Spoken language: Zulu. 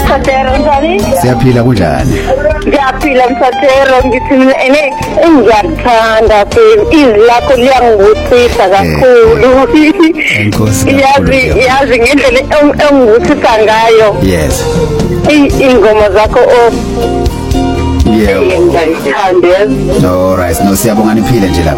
Msatero njani? Siyaphila kunjani? Ngiyaphila Msatero, ngithi mina ngiyakuthanda izwi lakho liyangivuthisa kakhulu. Enkosi. Yazi ngendlela engivuthisa ngayo. Yes. Ingoma zakho Yeah. ngiyayithanda. All right, no siyabonga niphile nje lapha.